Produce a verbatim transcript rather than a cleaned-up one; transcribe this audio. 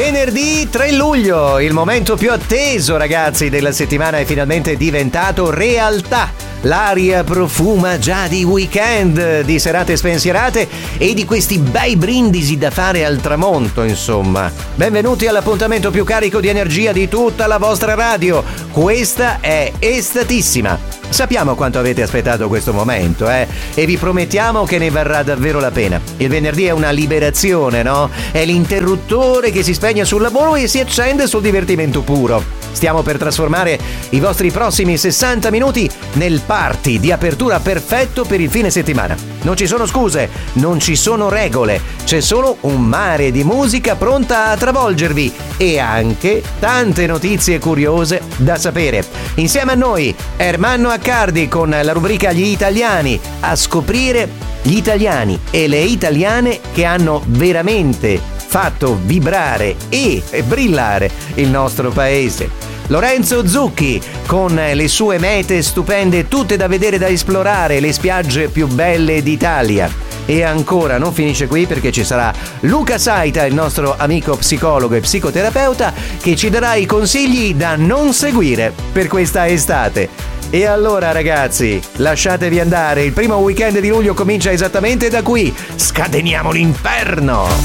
Venerdì tre luglio, il momento più atteso, ragazzi, della settimana è finalmente diventato realtà. L'aria profuma già di weekend, di serate spensierate e di questi bei brindisi da fare al tramonto, insomma. Benvenuti all'appuntamento più carico di energia di tutta la vostra radio. Questa è Estatissima. Sappiamo quanto avete aspettato questo momento, eh? E vi promettiamo che ne varrà davvero la pena. Il venerdì è una liberazione, no? È l'interruttore che si spegne sul lavoro e si accende sul divertimento puro. Stiamo per trasformare i vostri prossimi sessanta minuti nel party di apertura perfetto per il fine settimana. Non ci sono scuse, non ci sono regole, c'è solo un mare di musica pronta a travolgervi e anche tante notizie curiose da sapere. Insieme a noi, Ermanno Accardi con la rubrica Gli Italiani, a scoprire gli italiani e le italiane che hanno veramente fatto vibrare e brillare il nostro paese. Lorenzo Zucchi con le sue mete stupende, tutte da vedere e da esplorare, le spiagge più belle d'Italia. E ancora non finisce qui, perché ci sarà Luca Saita, il nostro amico psicologo e psicoterapeuta, che ci darà i consigli da non seguire per questa estate. E allora, ragazzi, lasciatevi andare, il primo weekend di luglio comincia esattamente da qui. Scateniamo l'inferno!